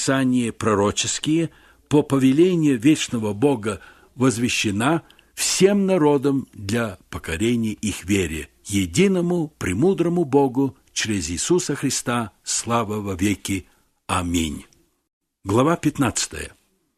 Писания пророческие по повелению вечного Бога возвещена всем народам для покорения их вере, единому премудрому Богу через Иисуса Христа, слава во веки. Аминь. Глава 15.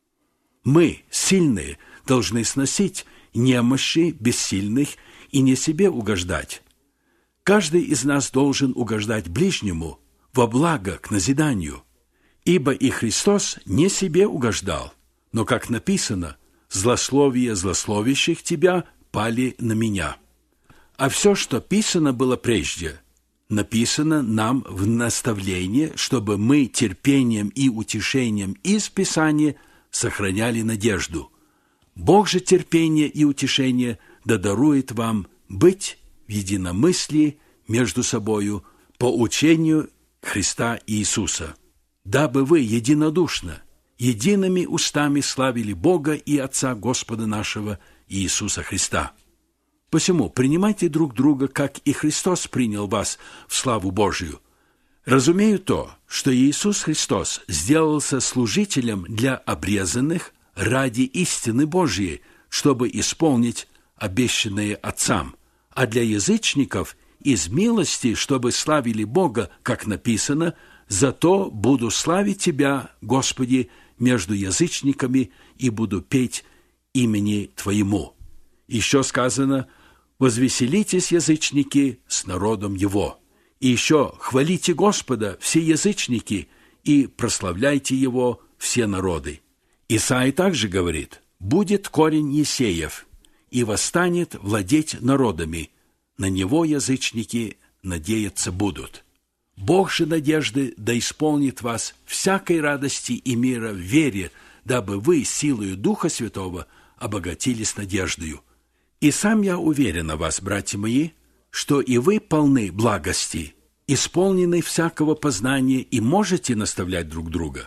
Мы, сильные, должны сносить немощи бессильных и не себе угождать. Каждый из нас должен угождать ближнему во благо к назиданию, ибо и Христос не себе угождал, но, как написано, «Злословие злословящих тебя пали на меня». А все, что писано было прежде, написано нам в наставление, чтобы мы терпением и утешением из Писания сохраняли надежду. Бог же терпение и утешение да дарует вам быть в единомыслии между собою по учению Христа Иисуса, дабы вы единодушно, едиными устами славили Бога и Отца Господа нашего Иисуса Христа. Посему принимайте друг друга, как и Христос принял вас в славу Божию. Разумею то, что Иисус Христос сделался служителем для обрезанных ради истины Божией, чтобы исполнить обещанное Отцам, а для язычников из милости, чтобы славили Бога, как написано, «Зато буду славить Тебя, Господи, между язычниками, и буду петь имени Твоему». Еще сказано: «Возвеселитесь, язычники, с народом Его». И еще: «Хвалите Господа, все язычники, и прославляйте Его, все народы». Исаия также говорит: «Будет корень Есеев, и восстанет владеть народами, на него язычники надеяться будут». Бог же надежды да исполнит вас всякой радости и мира в вере, дабы вы силою Духа Святого обогатились надеждою. И сам я уверен о вас, братья мои, что и вы полны благости, исполнены всякого познания и можете наставлять друг друга.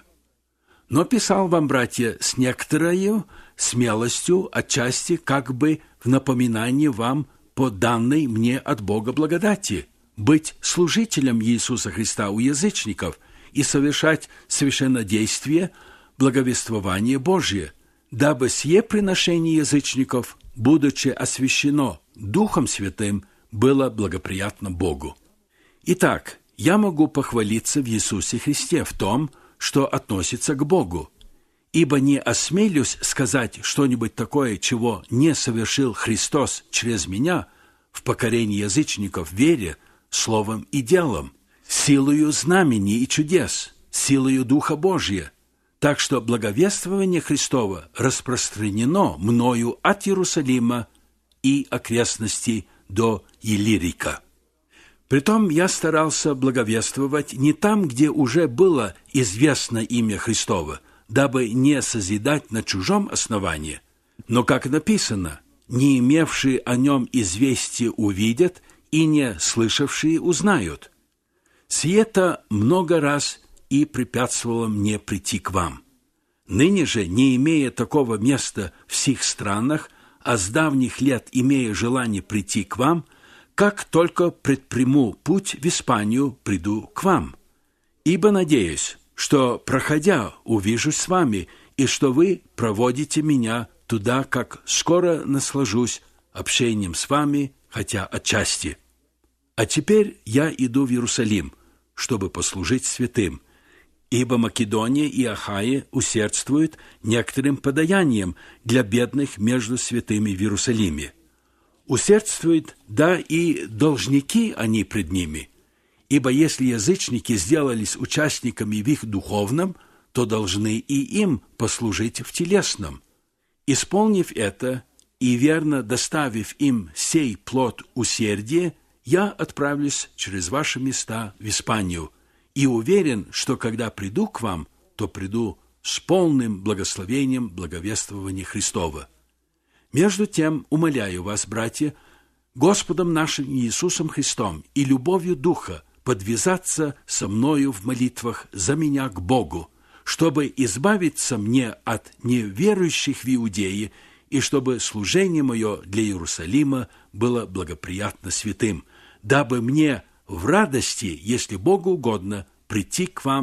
Но писал вам, братья, с некоторою смелостью, отчасти как бы в напоминание вам по данной мне от Бога благодати, быть служителем Иисуса Христа у язычников и совершать священнодействие, благовествование Божие, дабы сие приношение язычников, будучи освящено Духом Святым, было благоприятно Богу. Итак, я могу похвалиться в Иисусе Христе в том, что относится к Богу, ибо не осмелюсь сказать что-нибудь такое, чего не совершил Христос через меня в покорении язычников вере, словом и делом, силою знамений и чудес, силою Духа Божия. Так что благовествование Христово распространено мною от Иерусалима и окрестностей до Илирика. Притом я старался благовествовать не там, где уже было известно имя Христово, дабы не созидать на чужом основании, но, как написано, не имевшие о нем известия увидят, и не слышавшие узнают. Сие-то много раз и препятствовало мне прийти к вам. Ныне же, не имея такого места в сих странах, а с давних лет имея желание прийти к вам, как только предприму путь в Испанию, приду к вам. Ибо надеюсь, что, проходя, увижусь с вами, и что вы проводите меня туда, как скоро наслажусь общением с вами, хотя отчасти. А теперь я иду в Иерусалим, чтобы послужить святым, ибо Македония и Ахая усердствуют некоторым подаянием для бедных между святыми в Иерусалиме. Усердствуют, да и должники они пред ними, ибо если язычники сделались участниками в их духовном, то должны и им послужить в телесном. Исполнив это и верно доставив им сей плод усердия, я отправлюсь через ваши места в Испанию и уверен, что когда приду к вам, то приду с полным благословением благовествования Христова. Между тем, умоляю вас, братья, Господом нашим Иисусом Христом и любовью Духа подвязаться со мною в молитвах за меня к Богу, чтобы избавиться мне от неверующих в Иудее и чтобы служение мое для Иерусалима было благоприятно святым, дабы мне в радости, если Богу угодно, прийти к вам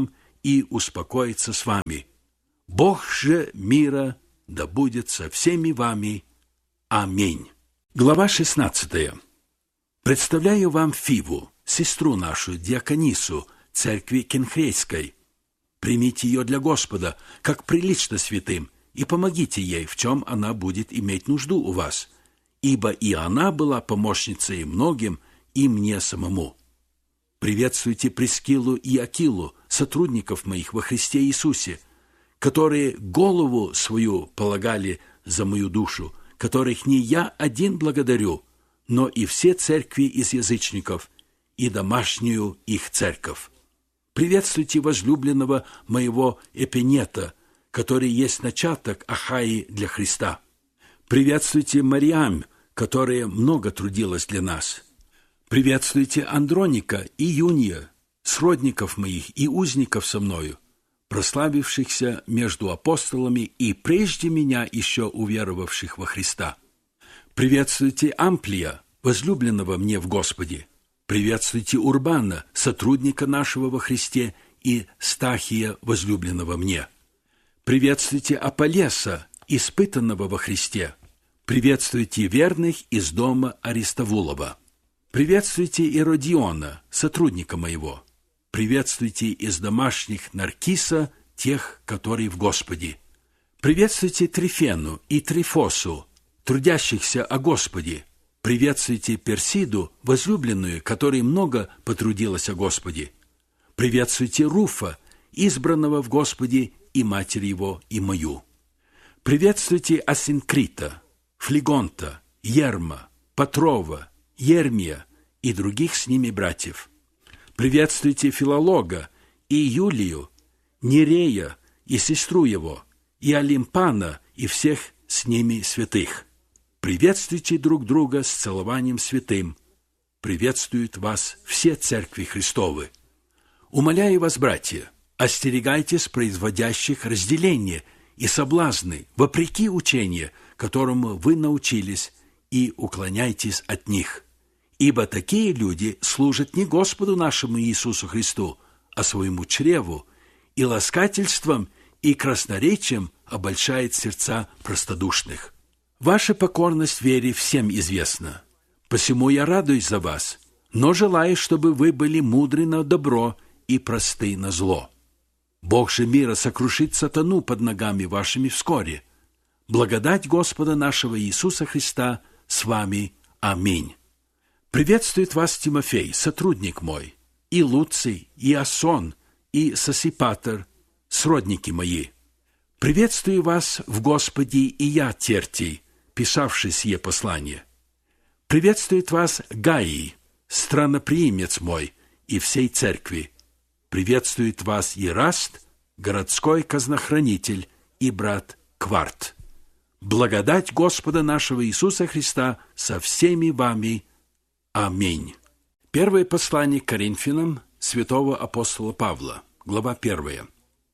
и успокоится с вами. Бог же мира да будет со всеми вами. Аминь. Глава 16. Представляю вам Фиву, сестру нашу, диаконису, церкви Кенхрейской. Примите ее для Господа, как прилично святым, и помогите ей, в чем она будет иметь нужду у вас, ибо и она была помощницей многим, и мне самому. Приветствуйте Прискилу и Акилу, сотрудников моих во Христе Иисусе, которые голову свою полагали за мою душу, которых не я один благодарю, но и все церкви из язычников, и домашнюю их церковь. Приветствуйте возлюбленного моего Эпинета, который есть начаток Ахаи для Христа. Приветствуйте Мариам, которая много трудилась для нас. Приветствуйте Андроника и Юния, сродников моих и узников со мною, прославившихся между апостолами и прежде меня еще уверовавших во Христа. Приветствуйте Амплия, возлюбленного мне в Господе. Приветствуйте Урбана, сотрудника нашего во Христе, и Стахия, возлюбленного мне. Приветствуйте Аполеса, испытанного во Христе. Приветствуйте верных из дома Аристовулова. Приветствуйте Иродиона, сотрудника моего. Приветствуйте из домашних Наркиса, тех, которые в Господе. Приветствуйте Трифену и Трифосу, трудящихся о Господе. Приветствуйте Персиду, возлюбленную, которая много потрудилась о Господе. Приветствуйте Руфа, избранного в Господе, и матерь его, и мою. Приветствуйте Асинкрита, Флегонта, Ерма, Патрова, Ермия и других с ними братьев. Приветствуйте Филолога и Юлию, Нерея и сестру его, и Олимпана и всех с ними святых. Приветствуйте друг друга с целованием святым. Приветствуют вас все церкви Христовы. Умоляю вас, братья, остерегайтесь производящих разделения и соблазны, вопреки учению, которому вы научились, и уклоняйтесь от них. Ибо такие люди служат не Господу нашему Иисусу Христу, а своему чреву, и ласкательством и красноречием обольщает сердца простодушных. Ваша покорность вере всем известна. Посему я радуюсь за вас, но желаю, чтобы вы были мудры на добро и просты на зло. Бог же мира сокрушит сатану под ногами вашими вскоре. Благодать Господа нашего Иисуса Христа с вами. Аминь. Приветствует вас Тимофей, сотрудник мой, и Луций, и Асон, и Сосипатр, сродники мои. Приветствую вас в Господе и я, Тертий, писавший сие послание. Приветствует вас Гаий, страноприимец мой, и всей церкви. Приветствует вас Ераст, городской казнохранитель, и брат Кварт. Благодать Господа нашего Иисуса Христа со всеми вами. Аминь. Первое послание к Коринфянам святого апостола Павла, глава 1.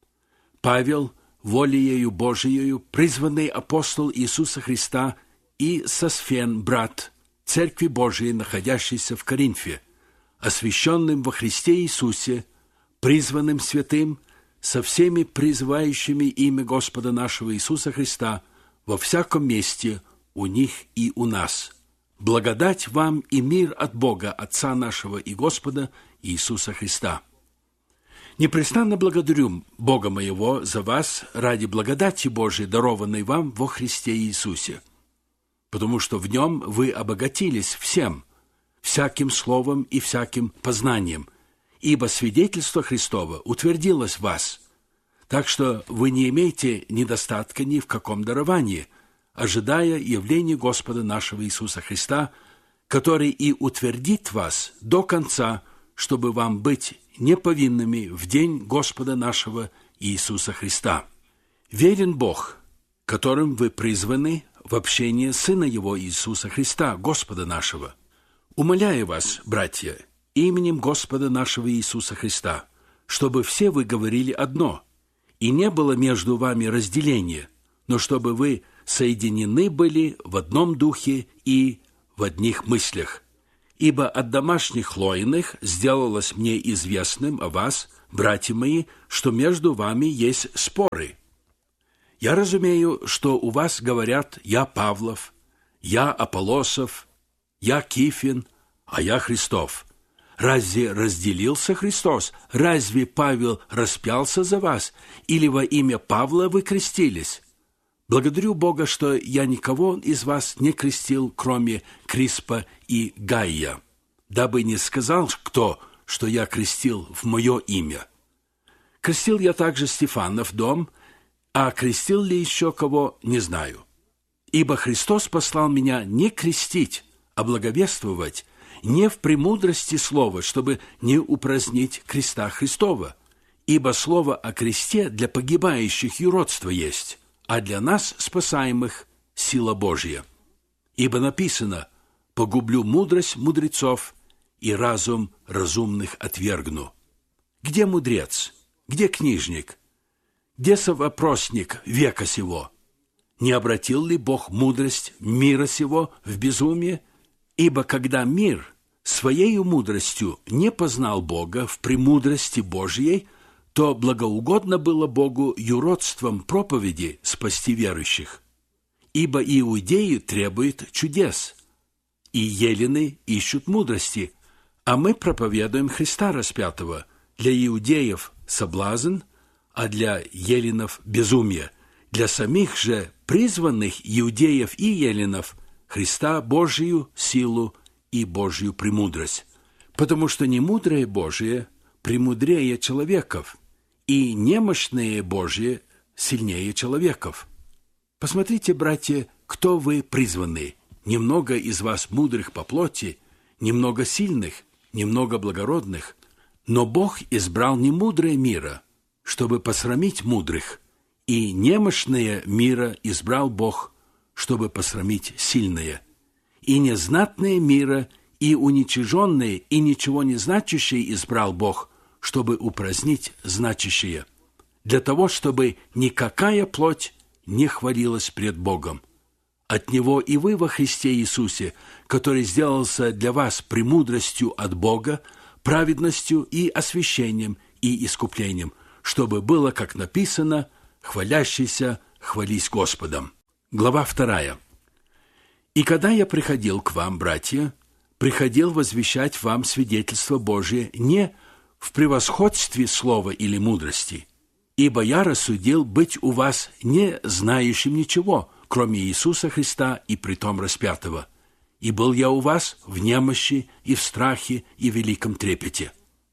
Павел, волею Божиею, призванный апостол Иисуса Христа, и Сосфен, брат, Церкви Божией, находящейся в Коринфе, освященным во Христе Иисусе, призванным святым, со всеми призывающими имя Господа нашего Иисуса Христа во всяком месте, у них и у нас. Благодать вам и мир от Бога, Отца нашего и Господа Иисуса Христа. Непрестанно благодарю Бога моего за вас ради благодати Божией, дарованной вам во Христе Иисусе, потому что в нем вы обогатились всем, всяким словом и всяким познанием, ибо свидетельство Христово утвердилось в вас, так что вы не имеете недостатка ни в каком даровании, ожидая явления Господа нашего Иисуса Христа, который и утвердит вас до конца, чтобы вам быть неповинными в день Господа нашего Иисуса Христа. Верен Бог, которым вы призваны в общение Сына Его Иисуса Христа, Господа нашего. Умоляю вас, братья, именем Господа нашего Иисуса Христа, чтобы все вы говорили одно, и не было между вами разделения, но чтобы вы соединены были в одном духе и в одних мыслях. Ибо от домашних Хлоиных сделалось мне известным о вас, братья мои, что между вами есть споры. Я разумею, что у вас говорят «я Павлов», «я Аполлосов», «я Кифин», а «я Христов». Разве разделился Христос? Разве Павел распялся за вас? Или во имя Павла вы крестились? Благодарю Бога, что я никого из вас не крестил, кроме Криспа и Гайя, дабы не сказал кто, что я крестил в мое имя. Крестил я также Стефана в дом, а крестил ли еще кого, не знаю. Ибо Христос послал меня не крестить, а благовествовать, не в премудрости слова, чтобы не упразднить креста Христова. Ибо слово о кресте для погибающих юродство есть, а для нас, спасаемых, сила Божья. Ибо написано: «Погублю мудрость мудрецов, и разум разумных отвергну». Где мудрец? Где книжник? Где совопросник века сего? Не обратил ли Бог мудрость мира сего в безумие? Ибо когда мир своею мудростью не познал Бога в премудрости Божьей, то благоугодно было Богу юродством проповеди спасти верующих. Ибо иудеи требуют чудес, и елены ищут мудрости, а мы проповедуем Христа распятого, для иудеев соблазн, а для еленов безумие, для самих же призванных иудеев и еленов Христа Божию силу и Божью премудрость, потому что немудрое Божие премудрее человеков, и немощное Божие сильнее человеков. Посмотрите, братья, кто вы призваны. Немного из вас мудрых по плоти, немного сильных, немного благородных, но Бог избрал немудрое мира, чтобы посрамить мудрых, и немощное мира избрал Бог, чтобы посрамить сильное, и незнатное мира, и уничиженное, и ничего не значащее избрал Бог, чтобы упразднить значащее, для того, чтобы никакая плоть не хвалилась пред Богом. От Него и вы во Христе Иисусе, который сделался для вас премудростью от Бога, праведностью и освящением и искуплением, чтобы было, как написано: «Хвалящийся, хвались Господом». Глава 2. «И когда я приходил к вам, братья, приходил возвещать вам свидетельство Божие не в превосходстве слова или мудрости, ибо я рассудил быть у вас не знающим ничего, кроме Иисуса Христа и притом распятого. И был я у вас в немощи и в страхе и великом трепете.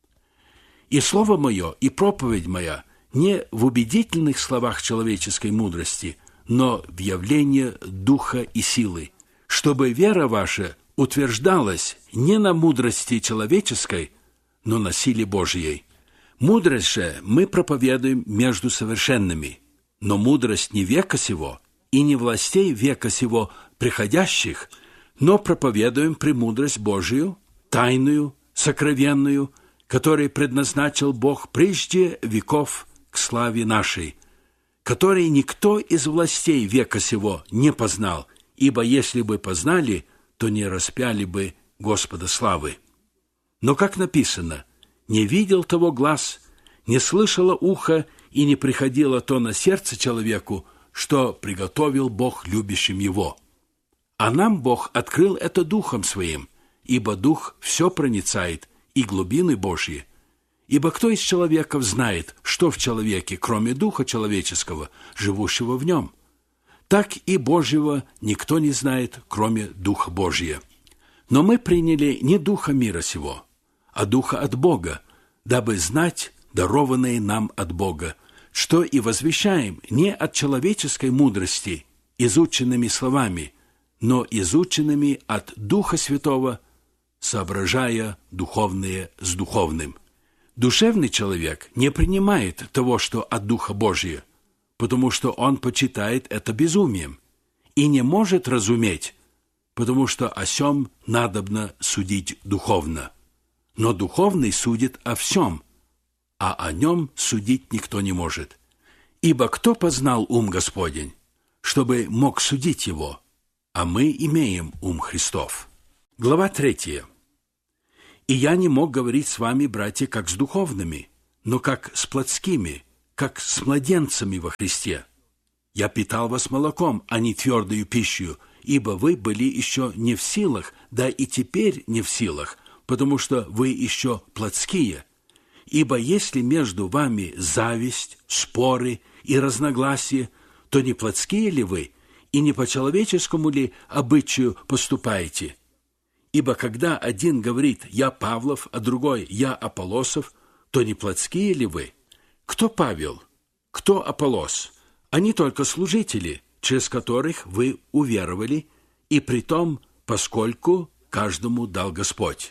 И слово мое, и проповедь моя не в убедительных словах человеческой мудрости, но в явлении духа и силы, чтобы вера ваша утверждалась не на мудрости человеческой, но на силе Божьей. Мудрость же мы проповедуем между совершенными, но мудрость не века сего и не властей века сего приходящих, но проповедуем премудрость Божию, тайную, сокровенную, которой предназначил Бог прежде веков к славе нашей, которой никто из властей века сего не познал, ибо если бы познали, то не распяли бы Господа славы. Но, как написано, не видел того глаз, не слышало ухо и не приходило то на сердце человеку, что приготовил Бог любящим его. А нам Бог открыл это Духом Своим, ибо Дух все проницает, и глубины Божьи. Ибо кто из человеков знает, что в человеке, кроме Духа человеческого, живущего в нем? Так и Божьего никто не знает, кроме Духа Божия. Но мы приняли не Духа мира сего, а Духа от Бога, дабы знать дарованное нам от Бога, что и возвещаем не от человеческой мудрости, изученными словами, но изученными от Духа Святого, соображая духовное с духовным. Душевный человек не принимает того, что от Духа Божия, потому что он почитает это безумием, и не может разуметь, потому что о сем надобно судить духовно. Но духовный судит о всем, а о нем судить никто не может. Ибо кто познал ум Господень, чтобы мог судить его? А мы имеем ум Христов. Глава 3. «И я не мог говорить с вами, братья, как с духовными, но как с плотскими, как с младенцами во Христе. Я питал вас молоком, а не твердою пищей, ибо вы были еще не в силах, да и теперь не в силах, потому что вы еще плотские. Ибо если между вами зависть, споры и разногласия, то не плотские ли вы, и не по человеческому ли обычаю поступаете? Ибо когда один говорит «я Павлов», а другой «я Аполлосов», то не плотские ли вы? Кто Павел? Кто Аполлос? Они только служители, через которых вы уверовали, и притом, поскольку каждому дал Господь.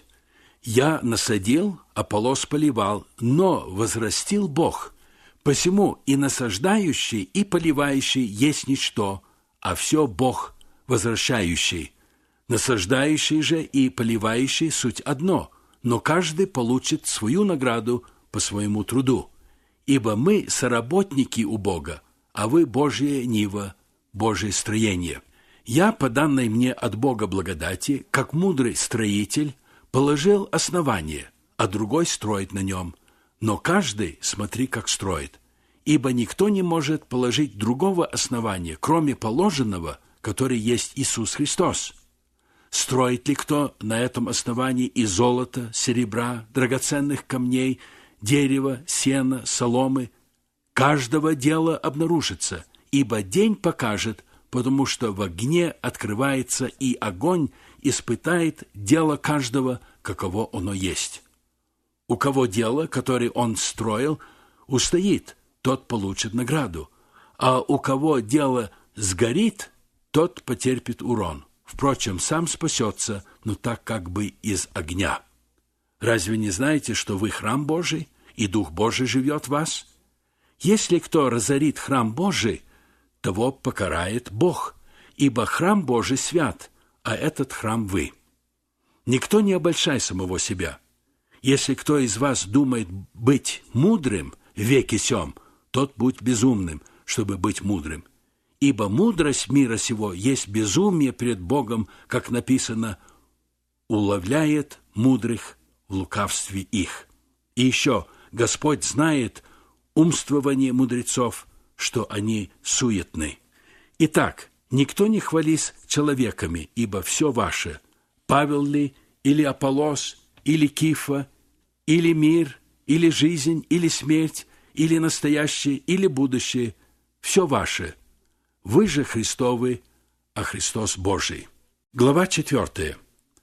Я насадил, Аполлос поливал, но возрастил Бог. Посему и насаждающий, и поливающий есть ничто, а все Бог возвращающий. Насаждающий же и поливающий суть одно, но каждый получит свою награду по своему труду. Ибо мы соработники у Бога, а вы Божья нива, Божье строение. Я, по данной мне от Бога благодати, как мудрый строитель, положил основание, а другой строит на нем. Но каждый смотри, как строит. Ибо никто не может положить другого основания, кроме положенного, который есть Иисус Христос. Строит ли кто на этом основании из золота, серебра, драгоценных камней, дерева, сена, соломы? Каждого дела обнаружится, ибо день покажет, потому что в огне открывается, и огонь испытает дело каждого, каково оно есть. У кого дело, которое он строил, устоит, тот получит награду, а у кого дело сгорит, тот потерпит урон. Впрочем, сам спасется, но так как бы из огня. Разве не знаете, что вы храм Божий, и Дух Божий живет в вас? Если кто разорит храм Божий, того покарает Бог, ибо храм Божий свят, а этот храм вы. Никто не обольщай самого себя. Если кто из вас думает быть мудрым в веке сем, тот будь безумным, чтобы быть мудрым. Ибо мудрость мира сего есть безумие пред Богом, как написано, уловляет мудрых в лукавстве их. И еще Господь знает умствование мудрецов, что они суетны. Итак, никто не хвались человеками, ибо все ваше. Павел ли, или Аполлос, или Кифа, или мир, или жизнь, или смерть, или настоящее, или будущее, все ваше. Вы же Христовы, а Христос Божий. Глава 4.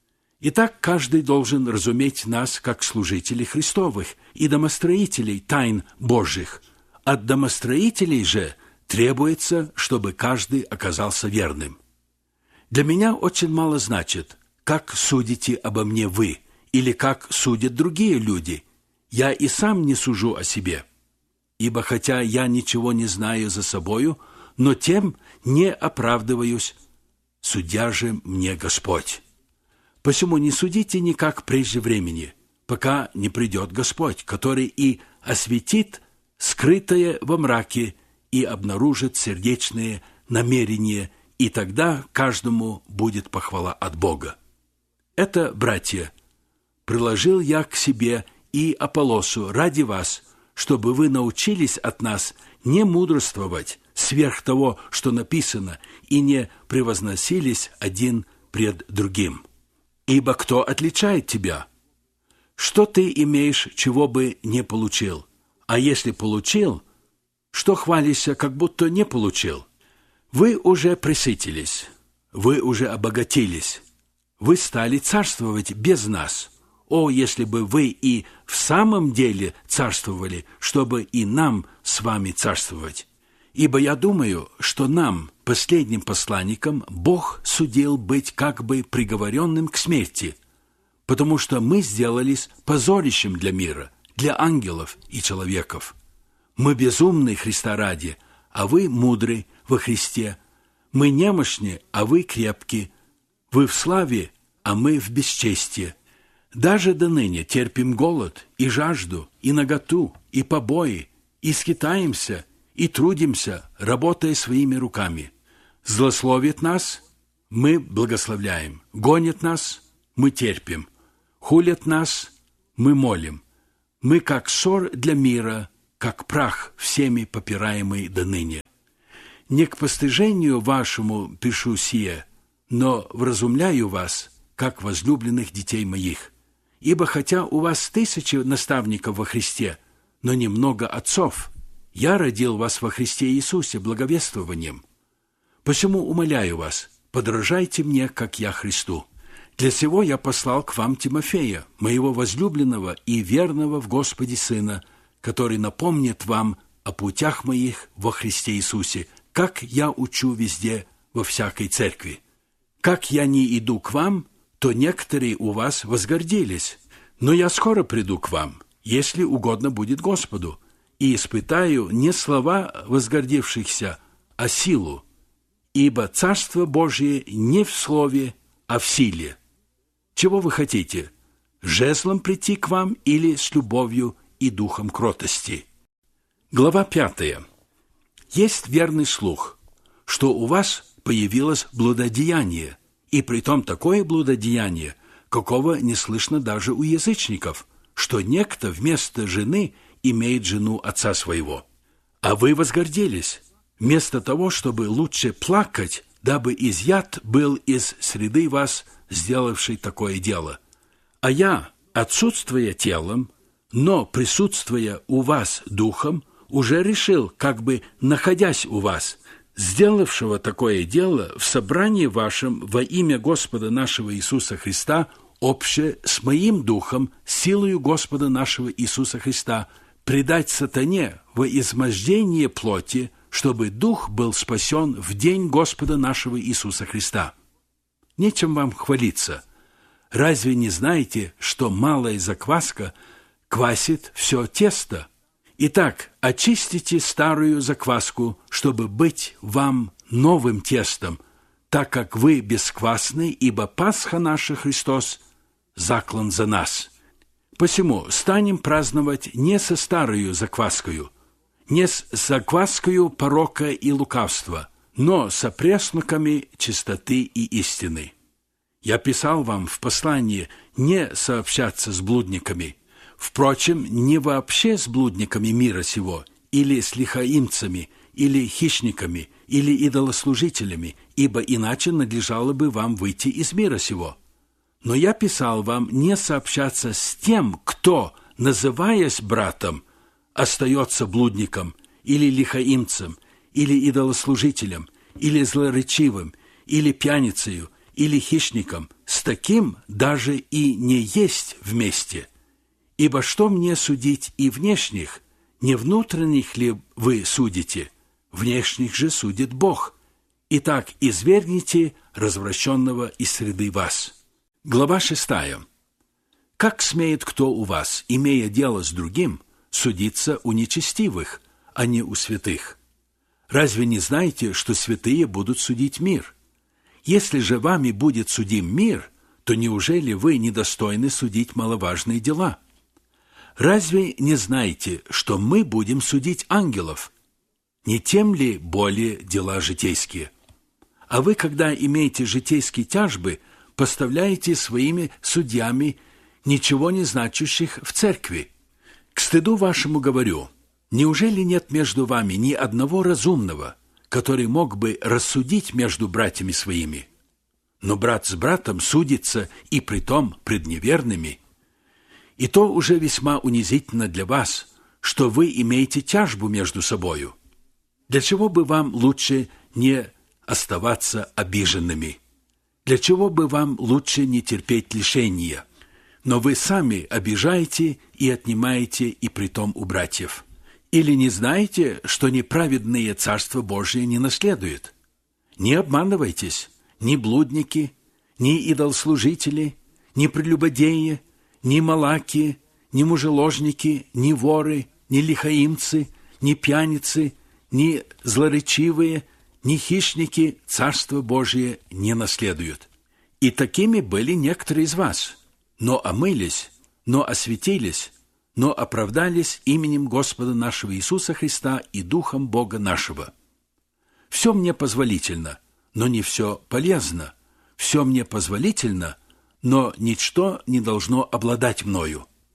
Итак, каждый должен разуметь нас как служителей Христовых и домостроителей тайн Божьих. От домостроителей же требуется, чтобы каждый оказался верным. Для меня очень мало значит, как судите обо мне вы, или как судят другие люди. Я и сам не сужу о себе. Ибо хотя я ничего не знаю за собою, но тем не оправдываюсь, судья же мне Господь. Посему не судите никак прежде времени, пока не придет Господь, который и осветит скрытое во мраке и обнаружит сердечные намерения, и тогда каждому будет похвала от Бога. Это, братья, приложил я к себе и Аполлосу ради вас, чтобы вы научились от нас не мудрствовать сверх того, что написано, и не превозносились один пред другим. Ибо кто отличает тебя? Что ты имеешь, чего бы не получил? А если получил, что хвалишься, как будто не получил? Вы уже пресытились, вы уже обогатились, вы стали царствовать без нас. О, если бы вы и в самом деле царствовали, чтобы и нам с вами царствовать! Ибо я думаю, что нам, последним посланникам, Бог судил быть как бы приговоренным к смерти, потому что мы сделались позорищем для мира, для ангелов и человеков. Мы безумны Христа ради, а вы мудры во Христе. Мы немощны, а вы крепки. Вы в славе, а мы в бесчестии. Даже до ныне терпим голод и жажду, и наготу, и побои, и скитаемся, и трудимся, работая своими руками. Злословит нас, мы благословляем. Гонят нас, мы терпим. Хулят нас, мы молим. Мы как ссор для мира, как прах, всеми попираемый доныне. Не к постыжению вашему пишу сие, но вразумляю вас, как возлюбленных детей моих. Ибо хотя у вас 1000 наставников во Христе, но немного отцов, я родил вас во Христе Иисусе благовествованием. Посему умоляю вас, подражайте мне, как я Христу. Для сего я послал к вам Тимофея, моего возлюбленного и верного в Господе Сына, который напомнит вам о путях моих во Христе Иисусе, как я учу везде во всякой церкви. Как я не иду к вам, то некоторые у вас возгордились, но я скоро приду к вам, если угодно будет Господу, и испытаю не слова возгордившихся, а силу, ибо Царство Божие не в слове, а в силе. Чего вы хотите? Жезлом прийти к вам или с любовью и духом кротости? Глава 5. Есть верный слух, что у вас появилось блудодеяние, и притом такое блудодеяние, какого не слышно даже у язычников, что некто вместо жены имеет жену отца своего. А вы возгордились, вместо того, чтобы лучше плакать, дабы изъят был из среды вас, сделавший такое дело. А я, отсутствуя телом, но присутствуя у вас духом, уже решил, как бы находясь у вас, сделавшего такое дело в собрании вашем во имя Господа нашего Иисуса Христа, обще с моим духом, силою Господа нашего Иисуса Христа, предать сатане во измождение плоти, чтобы дух был спасен в день Господа нашего Иисуса Христа. Нечем вам хвалиться. Разве не знаете, что малая закваска квасит все тесто? Итак, очистите старую закваску, чтобы быть вам новым тестом, так как вы бесквасны, ибо Пасха наша Христос заклан за нас. Посему станем праздновать не со старою закваскою, не с закваскою порока и лукавства, но со пресноками чистоты и истины. Я писал вам в послании не сообщаться с блудниками, впрочем, не вообще с блудниками мира сего, или с лихаимцами, или хищниками, или идолослужителями, ибо иначе надлежало бы вам выйти из мира сего. Но я писал вам не сообщаться с тем, кто, называясь братом, остается блудником, или лихаимцем, или идолослужителем, или злоречивым, или пьяницею, или хищником, с таким даже и не есть вместе. Ибо что мне судить и внешних, не внутренних ли вы судите? Внешних же судит Бог. Итак, извергните развращенного из среды вас. Глава 6. Как смеет кто у вас, имея дело с другим, судиться у нечестивых, а не у святых? Разве не знаете, что святые будут судить мир? Если же вами будет судим мир, то неужели вы недостойны судить маловажные дела? Разве не знаете, что мы будем судить ангелов? Не тем ли более дела житейские? А вы, когда имеете житейские тяжбы, поставляете своими судьями ничего не значащих в церкви. К стыду вашему говорю, неужели нет между вами ни одного разумного, который мог бы рассудить между братьями своими? Но брат с братом судится, и притом пред неверными. И то уже весьма унизительно для вас, что вы имеете тяжбу между собою. Для чего бы вам лучше не оставаться обиженными? Для чего бы вам лучше не терпеть лишения? Но вы сами обижаете и отнимаете, и притом у братьев. Или не знаете, что неправедные Царство Божие не наследуют? Не обманывайтесь, ни блудники, ни идолслужители, ни прелюбодеи, ни малаки, ни мужеложники, ни воры, ни лихаимцы, ни пьяницы, ни злоречивые, ни хищники Царство Божие не наследуют. И такими были некоторые из вас, но омылись, но осветились, но оправдались именем Господа нашего Иисуса Христа и Духом Бога нашего. Все мне позволительно, но не все полезно. Все мне позволительно, но ничто не должно обладать мною.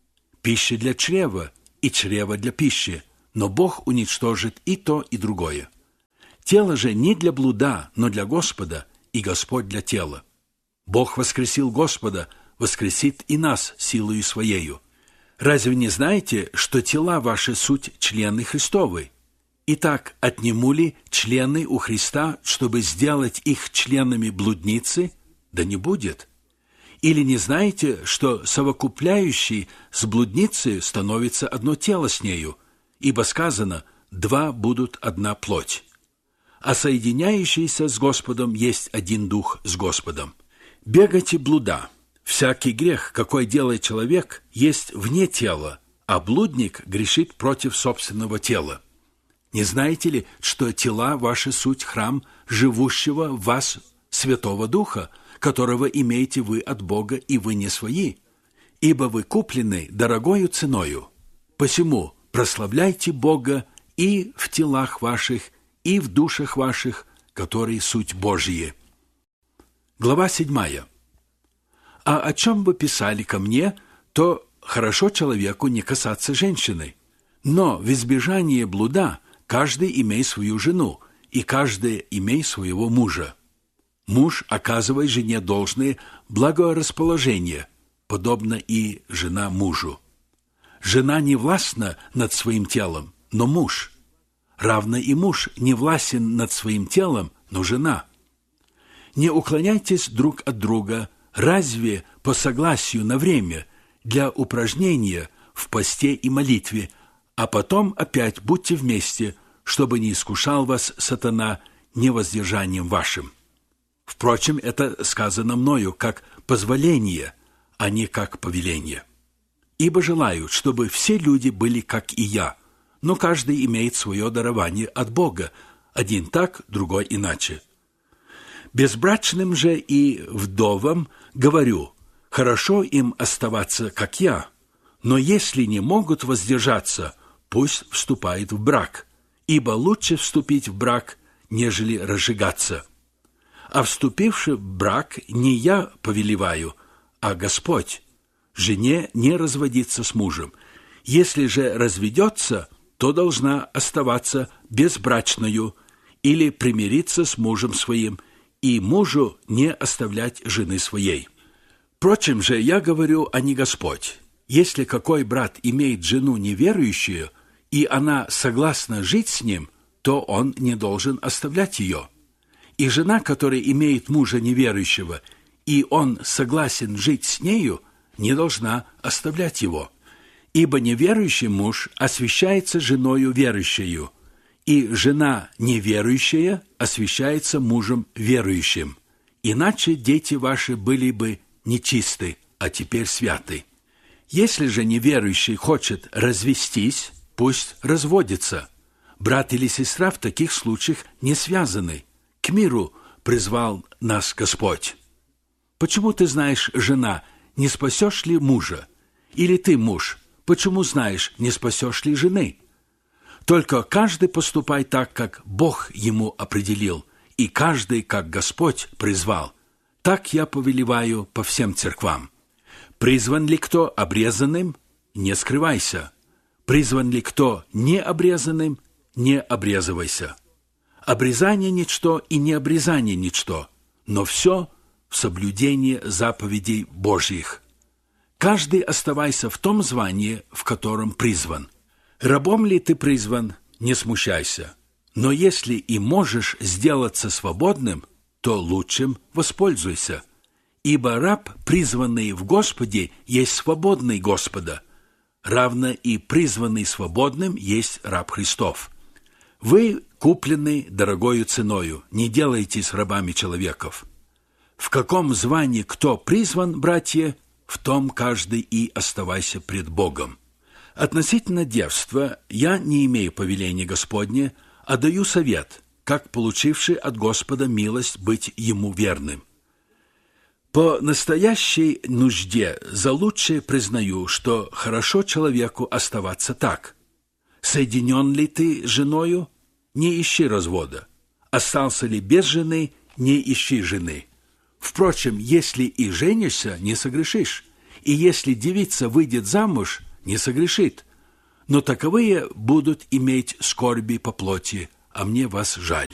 пища для чрева и чрево для пищи, но Бог уничтожит и то, и другое. Тело же не для блуда, но для Господа, и Господь для тела. Бог воскресил Господа, воскресит и нас силою Своею. Разве не знаете, что тела ваши суть члены Христовы? Итак, отниму ли члены у Христа, чтобы сделать их членами блудницы? Да не будет. Или не знаете, что совокупляющий с блудницей становится одно тело с нею, ибо сказано «два будут одна плоть». А соединяющийся с Господом есть один дух с Господом. Бегайте блуда. Всякий грех, какой делает человек, есть вне тела, а блудник грешит против собственного тела. Не знаете ли, что тела ваши суть храм живущего в вас Святого Духа, которого имеете вы от Бога, и вы не свои? Ибо вы куплены дорогою ценою. Посему прославляйте Бога и в телах ваших, и в душах ваших, которые суть Божьи. Глава 7. А о чем вы писали ко мне, то хорошо человеку не касаться женщины. Но в избежание блуда каждый имей свою жену, и каждый имей своего мужа. Муж оказывай жене должное благорасположение, подобно и жена мужу. Жена не властна над своим телом, но муж. Равно и муж не властен над своим телом, но жена. Не уклоняйтесь друг от друга, разве по согласию на время, для упражнения в посте и молитве, а потом опять будьте вместе, чтобы не искушал вас сатана невоздержанием вашим. Впрочем, это сказано мною как позволение, а не как повеление. Ибо желаю, чтобы все люди были как и я, но каждый имеет свое дарование от Бога, один так, другой иначе. Безбрачным же и вдовам говорю, хорошо им оставаться, как я, но если не могут воздержаться, пусть вступают в брак, ибо лучше вступить в брак, нежели разжигаться. А вступивши в брак не я повелеваю, а Господь. Жене не разводиться с мужем. Если же разведется, то должна оставаться безбрачною или примириться с мужем своим, и мужу не оставлять жены своей. Впрочем же, я говорю, а не Господь. Если какой брат имеет жену неверующую, и она согласна жить с ним, то он не должен оставлять ее. И жена, которая имеет мужа неверующего, и он согласен жить с нею, не должна оставлять его. Ибо неверующий муж освящается женою верующею, и жена неверующая освящается мужем верующим. Иначе дети ваши были бы нечисты, а теперь святы. Если же неверующий хочет развестись, пусть разводится. Брат или сестра в таких случаях не связаны. К миру призвал нас Господь. Почему ты знаешь, жена, не спасешь ли мужа? Или ты, муж, почему знаешь, не спасешь ли жены? Только каждый поступай так, как Бог ему определил, и каждый, как Господь призвал. Так я повелеваю по всем церквам. Призван ли кто обрезанным? Не скрывайся. Призван ли кто необрезанным? Не обрезывайся. Обрезание ничто и необрезание ничто, но все в соблюдении заповедей Божьих. Каждый оставайся в том звании, в котором призван. Рабом ли ты призван, не смущайся. Но если и можешь сделаться свободным, то лучшим воспользуйся. Ибо раб, призванный в Господе, есть свободный Господа. Равно и призванный свободным есть раб Христов. Вы куплены дорогою ценою, не делайтесь рабами человеков. В каком звании кто призван, братья, в том каждый и оставайся пред Богом. Относительно девства я не имею повеления Господня, а даю совет, как получивший от Господа милость быть Ему верным. По настоящей нужде за лучшее признаю, что хорошо человеку оставаться так. Соединен ли ты с женою? Не ищи развода. Остался ли без жены? Не ищи жены. Впрочем, если и женишься, не согрешишь. И если девица выйдет замуж, не согрешит. Но таковые будут иметь скорби по плоти, а мне вас жаль.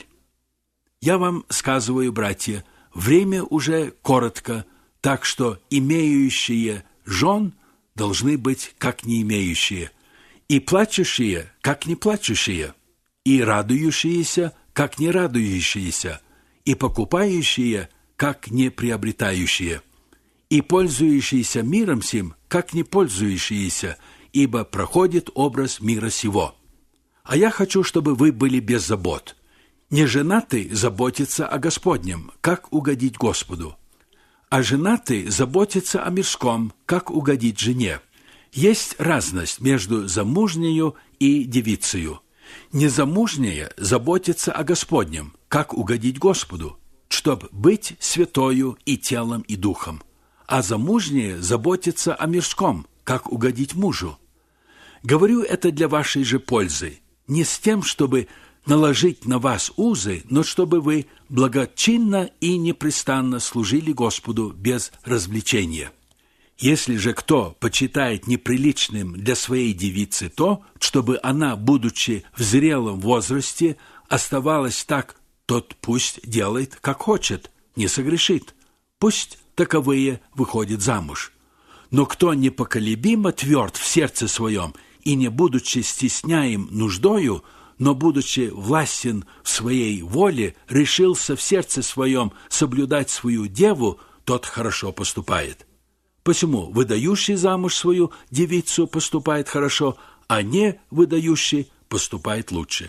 Я вам сказываю, братья, время уже коротко, так что имеющие жен должны быть как не имеющие, и плачущие, как не плачущие, и радующиеся, как не радующиеся, и покупающие, как не приобретающие, и пользующиеся миром сим, как не пользующиеся, ибо проходит образ мира сего. А я хочу, чтобы вы были без забот. Не женатый заботится о Господнем, как угодить Господу, а женатый заботится о мирском, как угодить жене. Есть разность между замужнею и девицею. Незамужняя заботится о Господнем, как угодить Господу, чтоб быть святою и телом, и духом, а замужняя заботится о мирском, как угодить мужу. Говорю это для вашей же пользы, не с тем, чтобы наложить на вас узы, но чтобы вы благочинно и непрестанно служили Господу без развлечения. Если же кто почитает неприличным для своей девицы то, чтобы она, будучи в зрелом возрасте, оставалась так, тот пусть делает, как хочет, не согрешит. Пусть таковые выходят замуж. Но кто непоколебимо тверд в сердце своем и, не будучи стесняем нуждою, но, будучи властен в своей воле, решился в сердце своем соблюдать свою деву, тот хорошо поступает. Посему выдающий замуж свою девицу поступает хорошо, а не выдающий поступает лучше.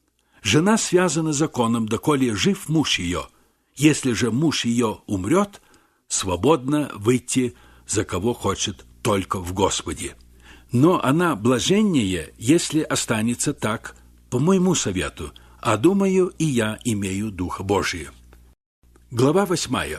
Жена связана законом, доколе жив муж ее. Если же муж ее умрет, свободно выйти за кого хочет, только в Господе. Но она блаженнее, если останется так, по моему совету, а думаю, и я имею Духа Божия. Глава 8.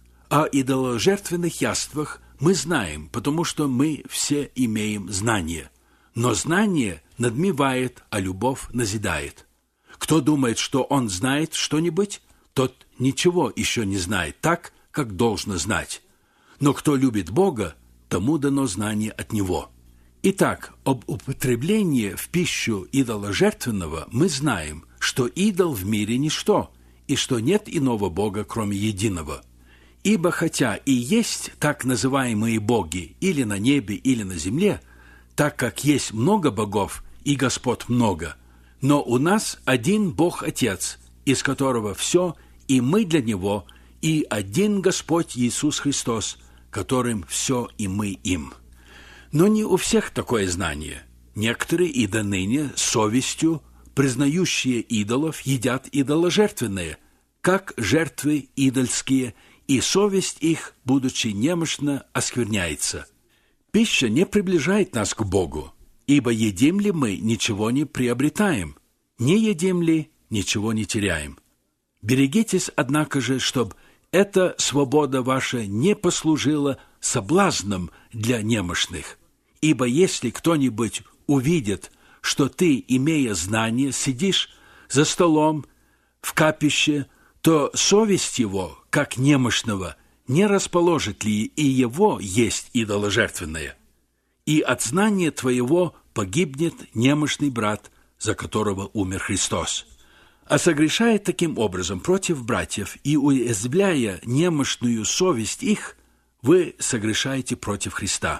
О идоложертвенных яствах мы знаем, потому что мы все имеем знание. Но знание надмевает, а любовь назидает. Кто думает, что он знает что-нибудь, тот ничего еще не знает так, как должно знать. Но кто любит Бога, тому дано знание от Него. Итак, об употреблении в пищу идоложертвенного мы знаем, что идол в мире ничто, и что нет иного Бога, кроме единого. Ибо хотя и есть так называемые боги или на небе, или на земле, так как есть много богов и господ много, но у нас один Бог-Отец, из которого все, и мы для Него, и один Господь Иисус Христос, которым все, и мы им. Но не у всех такое знание. Некоторые и до ныне совестью, признающие идолов, едят идоложертвенные, как жертвы идольские, и совесть их, будучи немощна, оскверняется. Пища не приближает нас к Богу, ибо едим ли мы, ничего не приобретаем, не едим ли, ничего не теряем. Берегитесь, однако же, чтоб эта свобода ваша не послужила соблазном для немощных. Ибо если кто-нибудь увидит, что ты, имея знание, сидишь за столом в капище, то совесть его, как немощного, не расположит ли и его есть идоложертвенное? И от знания твоего погибнет немощный брат, за которого умер Христос. А согрешая таким образом против братьев и уязвляя немощную совесть их, вы согрешаете против Христа.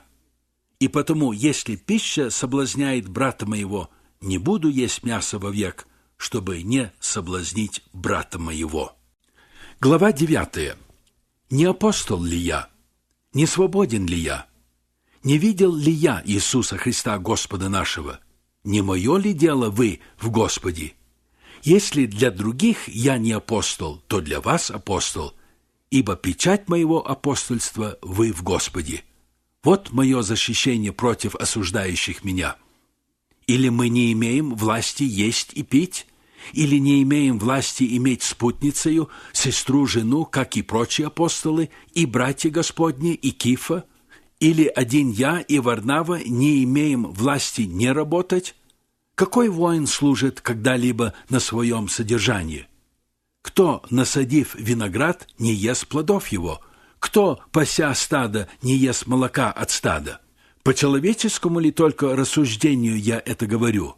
И потому, если пища соблазняет брата моего, не буду есть мясо вовек, чтобы не соблазнить брата моего. Глава 9. Не апостол ли я? Не свободен ли я? Не видел ли я Иисуса Христа, Господа нашего? Не мое ли дело вы в Господе? Если для других я не апостол, то для вас апостол, ибо печать моего апостольства вы в Господе. Вот мое защищение против осуждающих меня. Или мы не имеем власти есть и пить? Или не имеем власти иметь спутницею, сестру, жену, как и прочие апостолы, и братья Господни, и Кифа? Или один я и Варнава не имеем власти не работать? Какой воин служит когда-либо на своем содержании? Кто, насадив виноград, не ест плодов его? Кто, пася стадо, не ест молока от стада? По человеческому ли только рассуждению я это говорю?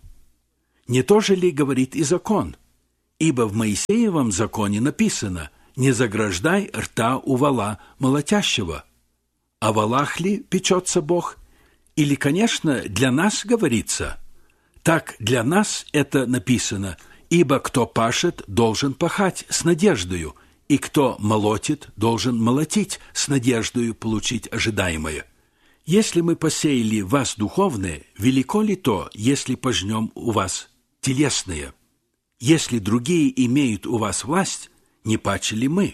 Не то же ли говорит и закон? Ибо в Моисеевом законе написано: «Не заграждай рта у вола молотящего». О волах ли печется Бог? Или, конечно, для нас говорится? Так для нас это написано: «Ибо кто пашет, должен пахать с надеждою, и кто молотит, должен молотить с надеждою получить ожидаемое». Если мы посеяли в вас духовное, велико ли то, если пожнем у вас телесное? Если другие имеют у вас власть, не паче ли мы?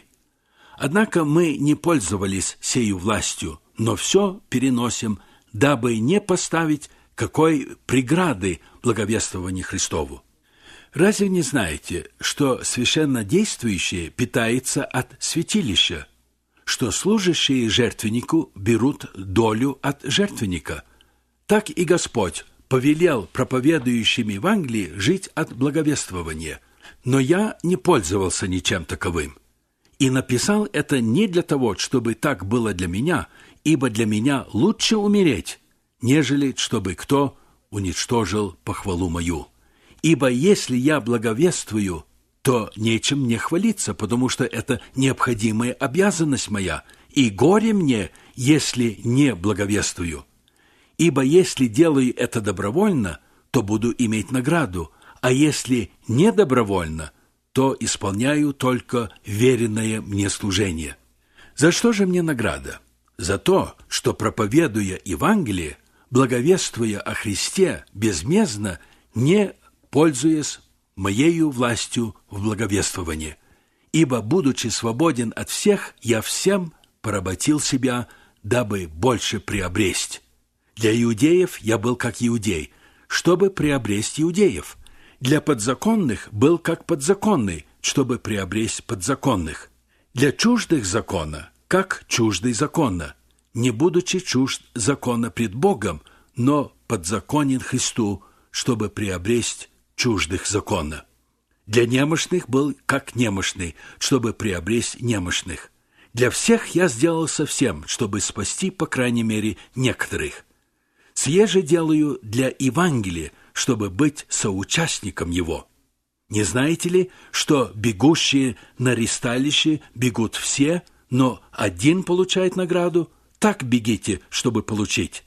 Однако мы не пользовались сею властью, но все переносим, дабы не поставить какой преграды благовествованию Христову. Разве не знаете, что священнодействующее питается от святилища, что служащие жертвеннику берут долю от жертвенника? Так и Господь повелел проповедующим Евангелие жить от благовествования, но я не пользовался ничем таковым. И написал это не для того, чтобы так было для меня, ибо для меня лучше умереть, нежели чтобы кто уничтожил похвалу мою. Ибо если я благовествую, то нечем мне хвалиться, потому что это необходимая обязанность моя, и горе мне, если не благовествую. Ибо если делаю это добровольно, то буду иметь награду, а если не добровольно, то исполняю только веренное мне служение. За что же мне награда? За то, что, проповедуя Евангелие, благовествуя о Христе безмездно, не пользуясь моею властью в благовествовании. Ибо, будучи свободен от всех, я всем поработил себя, дабы больше приобресть. Для иудеев я был как иудей, чтобы приобресть иудеев. Для подзаконных был как подзаконный, чтобы приобресть подзаконных. Для чуждых закона, как чуждый закона, не будучи чужд закона пред Богом, но подзаконен Христу, чтобы приобресть чуждых закона. Для немощных был как немощный, чтобы приобресть немощных. Для всех я сделался всем, чтобы спасти, по крайней мере, некоторых. Сие же делаю для Евангелия, чтобы быть соучастником его. Не знаете ли, что бегущие на ристалище бегут все, но один получает награду? Так бегите, чтобы получить.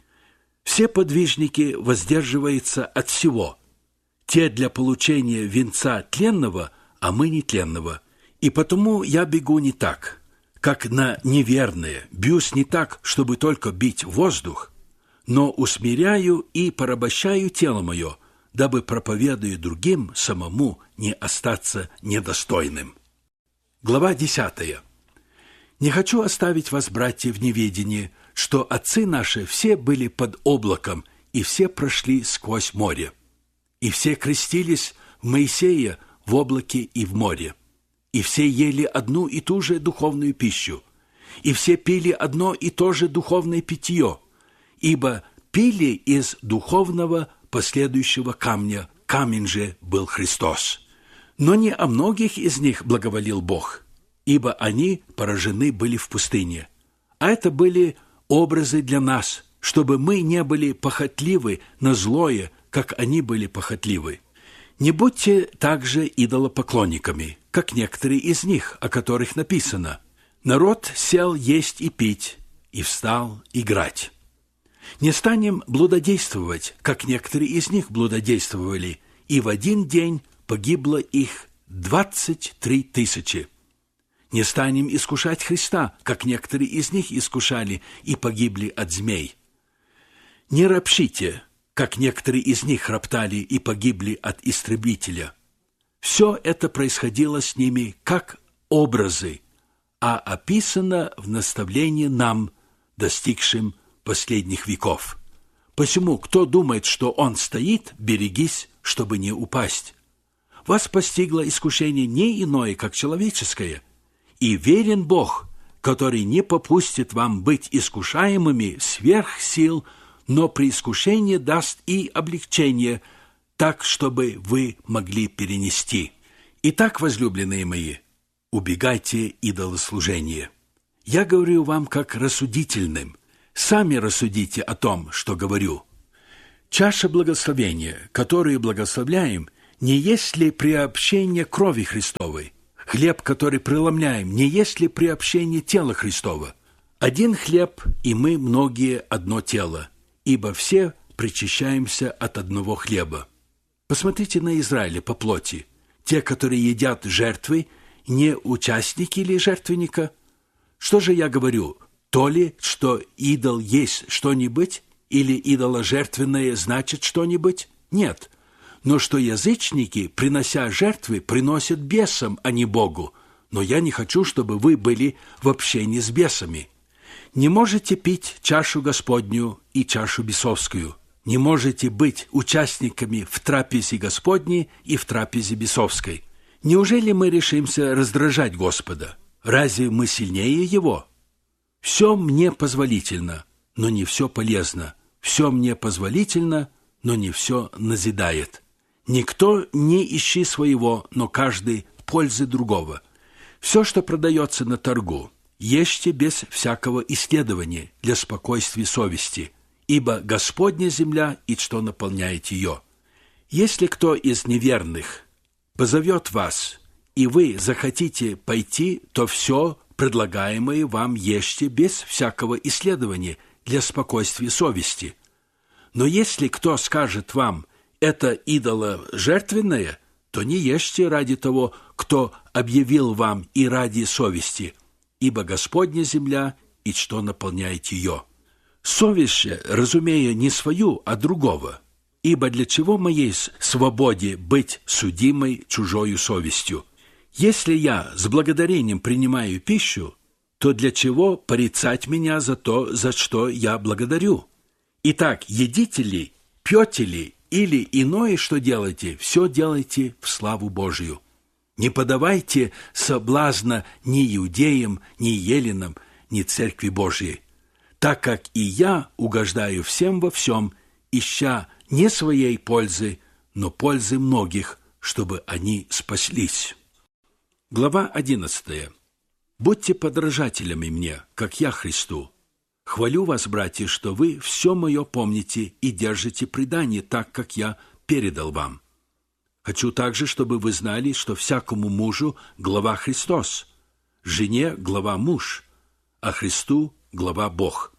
Все подвижники воздерживаются от всего. Те для получения венца тленного, а мы нетленного. И потому я бегу не так, как на неверное, бьюсь не так, чтобы только бить воздух, но усмиряю и порабощаю тело мое, дабы, проповедуя другим, самому не остаться недостойным. Глава 10. Не хочу оставить вас, братья, в неведении, что отцы наши все были под облаком, и все прошли сквозь море. И все крестились в Моисея в облаке и в море. И все ели одну и ту же духовную пищу. И все пили одно и то же духовное питье. Ибо пили из духовного последующего камня, камень же был Христос. Но не о многих из них благоволил Бог, ибо они поражены были в пустыне. А это были образы для нас, чтобы мы не были похотливы на злое, как они были похотливы. Не будьте также идолопоклонниками, как некоторые из них, о которых написано: «Народ сел есть и пить, и встал играть». Не станем блудодействовать, как некоторые из них блудодействовали, и в один день погибло их 23 тысячи. Не станем искушать Христа, как некоторые из них искушали и погибли от змей. Не ропщите, как некоторые из них роптали и погибли от истребителя. Все это происходило с ними как образы, а описано в наставлении нам, достигшим последних веков. Посему, кто думает, что он стоит, берегись, чтобы не упасть. Вас постигло искушение не иное, как человеческое, и верен Бог, который не попустит вам быть искушаемыми сверх сил, но при искушении даст и облегчение, так, чтобы вы могли перенести. Итак, возлюбленные мои, убегайте идолослужения. Я говорю вам как рассудительным. Сами рассудите о том, что говорю. Чаша благословения, которую благословляем, не есть ли приобщение крови Христовой? Хлеб, который преломляем, не есть ли приобщение тела Христова? Один хлеб, и мы многие одно тело, ибо все причащаемся от одного хлеба. Посмотрите на Израиля по плоти. Те, которые едят жертвы, не участники ли жертвенника? Что же я говорю? То ли, что идол есть что-нибудь, или идоложертвенное значит что-нибудь? Нет. Но что язычники, принося жертвы, приносят бесам, а не Богу. Но я не хочу, чтобы вы были в общении с бесами. Не можете пить чашу Господню и чашу бесовскую. Не можете быть участниками в трапезе Господней и в трапезе бесовской. Неужели мы решимся раздражать Господа? Разве мы сильнее Его? Все мне позволительно, но не все полезно. Все мне позволительно, но не все назидает. Никто не ищи своего, но каждый пользы другого. Все, что продается на торгу, ешьте без всякого исследования для спокойствия совести, ибо Господня земля и что наполняет ее. Если кто из неверных позовет вас, и вы захотите пойти, то все предлагаемое вам ешьте без всякого исследования для спокойствия совести. Но если кто скажет вам «это идоложертвенное», то не ешьте ради того, кто объявил вам, и ради совести, ибо Господня земля и что наполняет ее. Совесть же, разумея не свою, а другого, ибо для чего моей свободе быть судимой чужою совестью? Если я с благодарением принимаю пищу, то для чего порицать меня за то, за что я благодарю? Итак, едите ли, пьете ли, или иное, что делаете, все делайте в славу Божию. Не подавайте соблазна ни иудеям, ни еленам, ни Церкви Божией, так как и я угождаю всем во всем, ища не своей пользы, но пользы многих, чтобы они спаслись. Глава 11. «Будьте подражателями мне, как я Христу. Хвалю вас, братья, что вы все мое помните и держите предание так, как я передал вам. Хочу также, чтобы вы знали, что всякому мужу глава Христос, жене глава муж, а Христу глава Бог.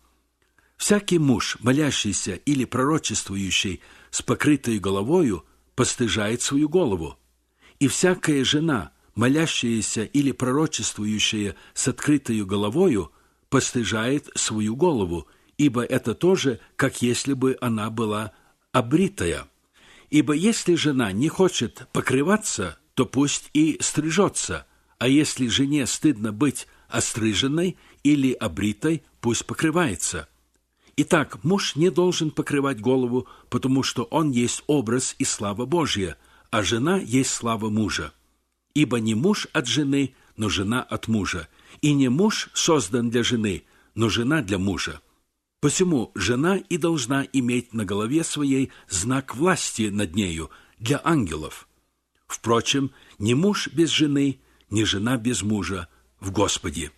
Всякий муж, молящийся или пророчествующий с покрытой головою, постыжает свою голову, и всякая жена, молящаяся или пророчествующая с открытою головою, постыжает свою голову, ибо это тоже, как если бы она была обритая. Ибо если жена не хочет покрываться, то пусть и стрижется, а если жене стыдно быть остриженной или обритой, пусть покрывается. Итак, муж не должен покрывать голову, потому что он есть образ и слава Божья, а жена есть слава мужа. Ибо не муж от жены, но жена от мужа, и не муж создан для жены, но жена для мужа. Посему жена и должна иметь на голове своей знак власти над нею для ангелов. Впрочем, ни муж без жены, ни жена без мужа в Господе.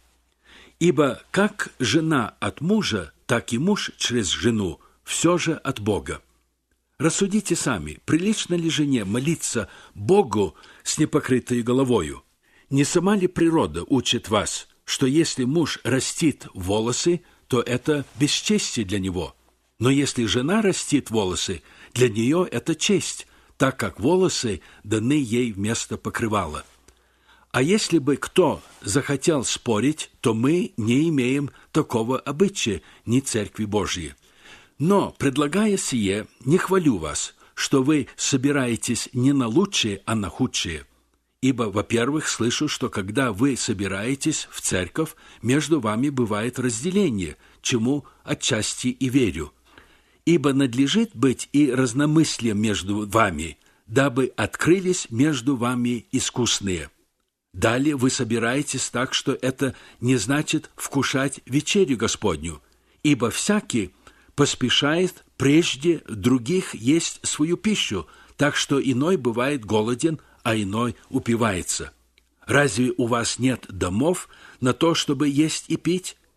Ибо как жена от мужа, так и муж через жену, все же от Бога. Рассудите сами, прилично ли жене молиться Богу с непокрытой головою? Не сама ли природа учит вас, что если муж растит волосы, то это бесчестие для него? Но если жена растит волосы, для нее это честь, так как волосы даны ей вместо покрывала. А если бы кто захотел спорить, то мы не имеем такого обычая, ни Церкви Божьей. Но, предлагая сие, не хвалю вас, что вы собираетесь не на лучшее, а на худшее. Ибо, во-первых, слышу, что когда вы собираетесь в церковь, между вами бывает разделение, чему отчасти и верю. Ибо надлежит быть и разномыслием между вами, дабы открылись между вами искусные. Далее вы собираетесь так, что это не значит вкушать вечерю Господню, ибо всякий поспешает прежде других есть свою пищу, так что иной бывает голоден, а иной упивается. Разве у вас нет домов на то, чтобы есть и пить?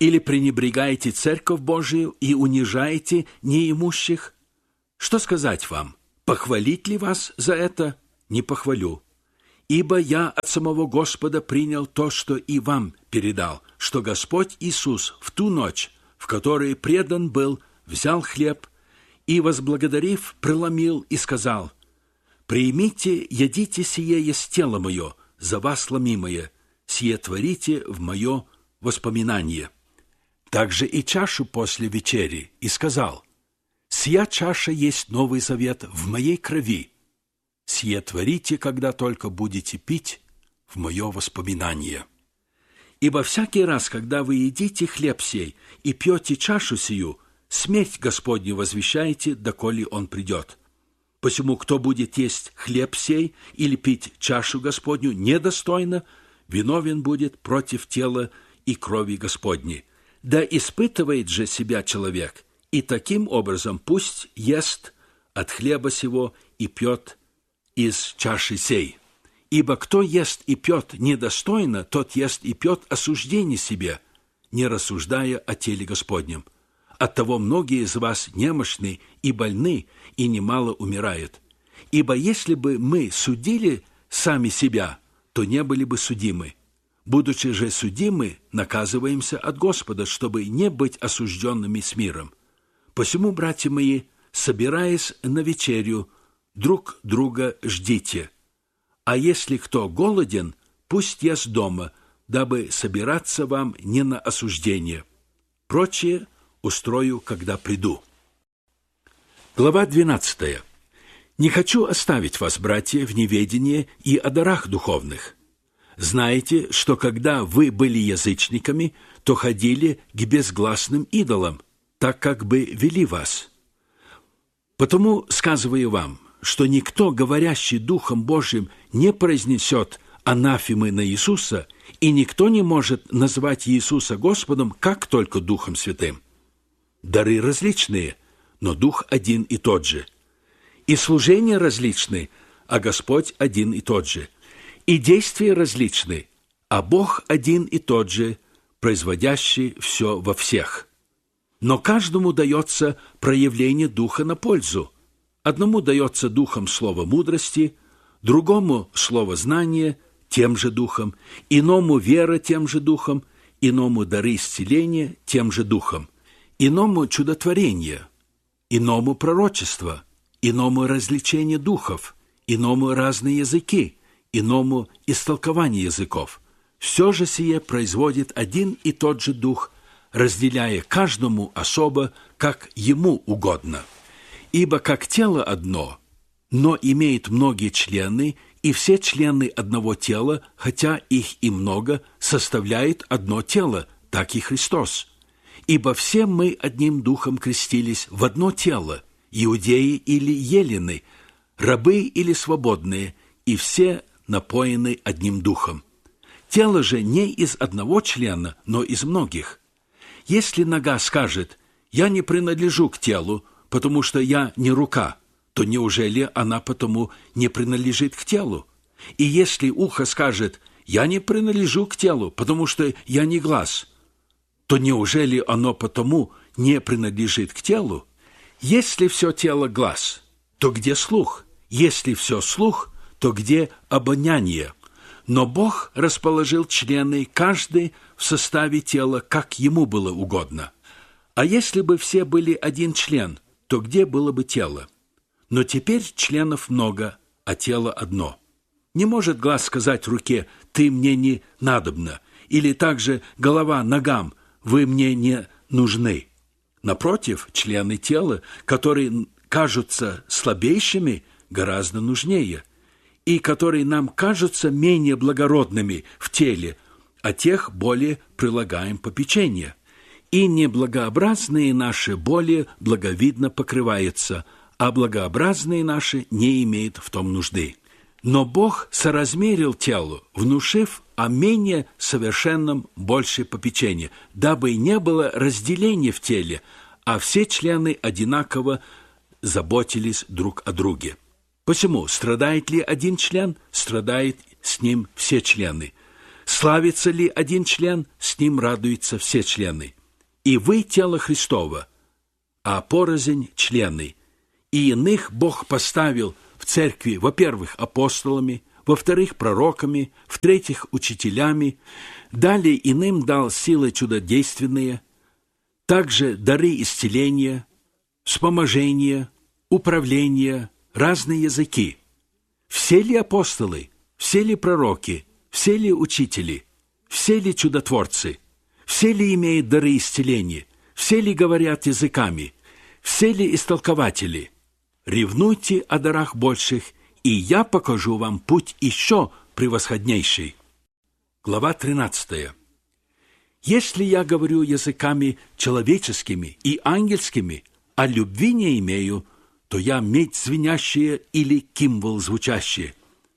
Или пренебрегаете церковь Божию и унижаете неимущих? Что сказать вам? Похвалить ли вас за это? Не похвалю. Ибо я от самого Господа принял то, что и вам передал, что Господь Иисус в ту ночь, в которой предан был, взял хлеб и, возблагодарив, преломил и сказал: «Примите, едите сие есть тело мое, за вас ломимое, сие творите в мое воспоминание». Также и чашу после вечери, и сказал: «Сия чаша есть Новый Завет в моей крови. Сие творите, когда только будете пить, в мое воспоминание. Ибо всякий раз, когда вы едите хлеб сей и пьете чашу сию, смерть Господню возвещаете, доколе он придет. Посему, кто будет есть хлеб сей или пить чашу Господню недостойно, виновен будет против тела и крови Господней. Да испытывает же себя человек, и таким образом пусть ест от хлеба сего и пьет из чаши сей. Ибо кто ест и пьет недостойно, тот ест и пьет осуждение себе, не рассуждая о теле Господнем. Оттого многие из вас немощны и больны, и немало умирают. Ибо если бы мы судили сами себя, то не были бы судимы. Будучи же судимы, наказываемся от Господа, чтобы не быть осужденными с миром. Посему, братья мои, собираясь на вечерю, друг друга ждите. А если кто голоден, пусть ест дома, дабы собираться вам не на осуждение. Прочее устрою, когда приду». Глава 12. «Не хочу оставить вас, братья, в неведении и о дарах духовных. Знаете, что когда вы были язычниками, то ходили к безгласным идолам, так как бы вели вас. Потому сказываю вам, что никто, говорящий Духом Божиим, не произнесет анафемы на Иисуса, и никто не может назвать Иисуса Господом, как только Духом Святым. Дары различные, но Дух один и тот же. И служения различные, а Господь один и тот же. И действия различны, а Бог один и тот же, производящий все во всех. Но каждому дается проявление Духа на пользу. Одному дается Духом слово мудрости, другому слово знания тем же Духом, иному вера тем же Духом, иному дары исцеления тем же Духом, иному чудотворение, иному пророчество, иному развлечение духов, иному разные языки, иному истолкование языков. Все же сие производит один и тот же Дух, разделяя каждому особо, как ему угодно. Ибо как тело одно, но имеет многие члены, и все члены одного тела, хотя их и много, составляют одно тело, так и Христос. Ибо все мы одним духом крестились в одно тело, иудеи или елены, рабы или свободные, и все напоены одним духом. Тело же не из одного члена, но из многих. Если нога скажет: «Я не принадлежу к телу, потому что я не рука», то неужели она потому не принадлежит к телу? И если ухо скажет: «Я не принадлежу к телу, потому что я не глаз», то неужели оно потому не принадлежит к телу? Если все тело глаз, то где слух? Если все слух, то где обоняние? Но Бог расположил члены, каждый в составе тела, как ему было угодно. А если бы все были один член, то где было бы тело? Но теперь членов много, а тело одно. Не может глаз сказать руке: «Ты мне не надобна», или также голова ногам: «Вы мне не нужны». Напротив, члены тела, которые кажутся слабейшими, гораздо нужнее, и которые нам кажутся менее благородными в теле, а тех более прилагаем попечение. И неблагообразные наши более благовидно покрываются, а благообразные наши не имеют в том нужды. Но Бог соразмерил телу, внушив о менее совершенном больше попечения, дабы не было разделения в теле, а все члены одинаково заботились друг о друге. Посему, страдает ли один член, страдает с ним все члены. Славится ли один член, с ним радуются все члены. И вы тело Христово, а порознь члены. И иных Бог поставил в церкви, во-первых, апостолами, во-вторых, пророками, в-третьих, учителями, далее иным дал силы чудодейственные, также дары исцеления, вспоможения, управления, разные языки. Все ли апостолы, все ли пророки, все ли учители, все ли чудотворцы, все ли имеют дары исцеления, все ли говорят языками, все ли истолкователи? Ревнуйте о дарах больших, и я покажу вам путь еще превосходнейший. Глава 13. Если я говорю языками человеческими и ангельскими, а любви не имею, то я медь звенящая или кимвол звучащая.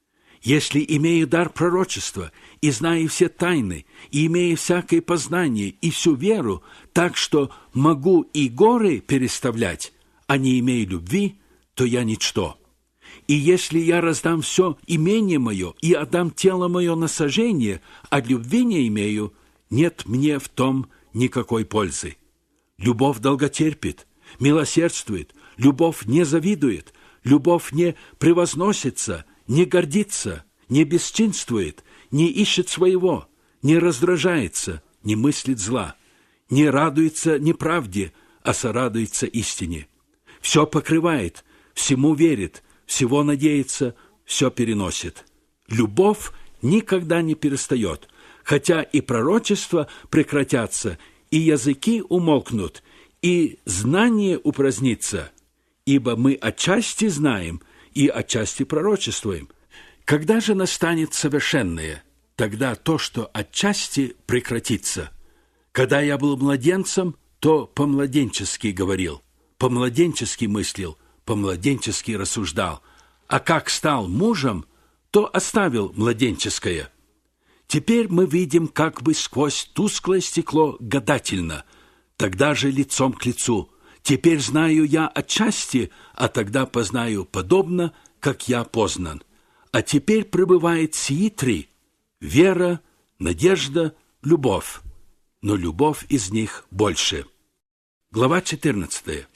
Если имею дар пророчества, и знаю все тайны, и имею всякое познание, и всю веру, так что могу и горы переставлять, а не имею любви, то я ничто. И если я раздам все имение мое и отдам тело мое на сожжение, а любви не имею, нет мне в том никакой пользы. Любовь долготерпит, милосердствует, любовь не завидует, любовь не превозносится, не гордится, не бесчинствует, не ищет своего, не раздражается, не мыслит зла, не радуется неправде, а сорадуется истине. Все покрывает, всему верит, всего надеется, все переносит. Любовь никогда не перестает, хотя и пророчества прекратятся, и языки умолкнут, и знание упразднится, ибо мы отчасти знаем и отчасти пророчествуем. Когда же настанет совершенное, тогда то, что отчасти прекратится. Когда я был младенцем, то по-младенчески говорил, по-младенчески мыслил, по-младенчески рассуждал, а как стал мужем, то оставил младенческое. Теперь мы видим как бы сквозь тусклое стекло гадательно, тогда же лицом к лицу. Теперь знаю я отчасти, а тогда познаю подобно, как я познан. А теперь пребывает сии три – вера, надежда, любовь. Но любовь из них больше. Глава 14.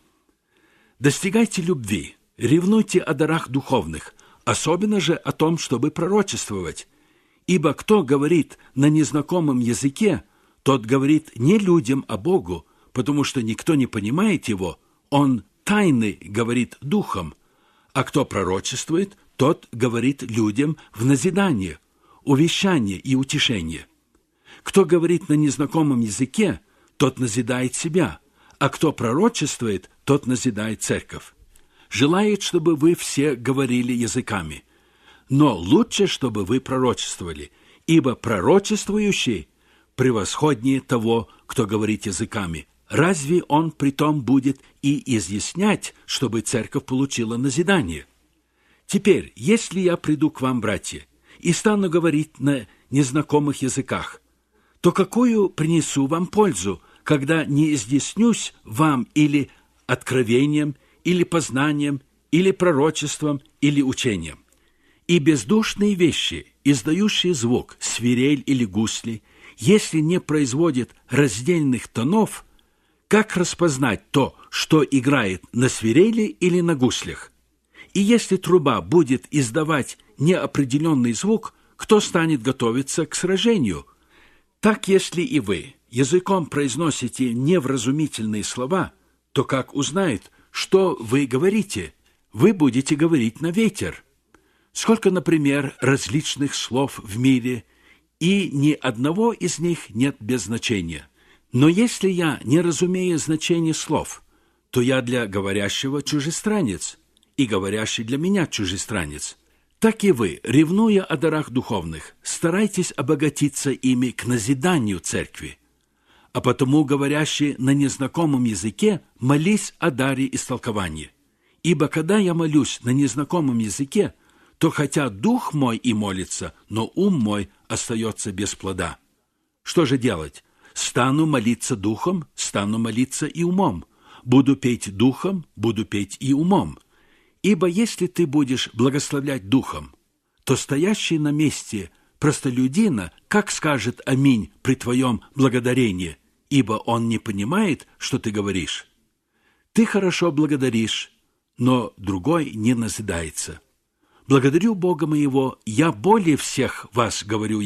Достигайте любви, ревнуйте о дарах духовных, особенно же о том, чтобы пророчествовать. Ибо кто говорит на незнакомом языке, тот говорит не людям, а Богу, потому что никто не понимает его, он тайны говорит духом, а кто пророчествует, тот говорит людям в назидание, увещание и утешение. Кто говорит на незнакомом языке, тот назидает себя, а кто пророчествует, тот назидает церковь. Желает, чтобы вы все говорили языками, но лучше, чтобы вы пророчествовали, ибо пророчествующий превосходнее того, кто говорит языками. Разве он притом будет и изъяснять, чтобы церковь получила назидание? Теперь, если я приду к вам, братья, и стану говорить на незнакомых языках, то какую принесу вам пользу, когда не изъяснюсь вам или откровением, или познанием, или пророчеством, или учением? И бездушные вещи, издающие звук, свирель или гусли, если не производят раздельных тонов, как распознать то, что играет на свирели или на гуслях? И если труба будет издавать неопределенный звук, кто станет готовиться к сражению? Так, если и вы языком произносите невразумительные слова, то как узнает, что вы говорите? Вы будете говорить на ветер. Сколько, например, различных слов в мире, и ни одного из них нет без значения. Но если я не разумею значение слов, то я для говорящего чужестранец, и говорящий для меня чужестранец. Так и вы, ревнуя о дарах духовных, старайтесь обогатиться ими к назиданию церкви. А потому, говорящий на незнакомом языке, молись о даре истолкования. Ибо когда я молюсь на незнакомом языке, то хотя дух мой и молится, но ум мой остается без плода. Что же делать? Стану молиться духом, стану молиться и умом. Буду петь духом, буду петь и умом. Ибо если ты будешь благословлять духом, то стоящий на месте простолюдина как скажет «Аминь» при твоем благодарении, ибо он не понимает, что ты говоришь? Ты хорошо благодаришь, но другой не назидается. Благодарю Бога моего, я более всех вас говорю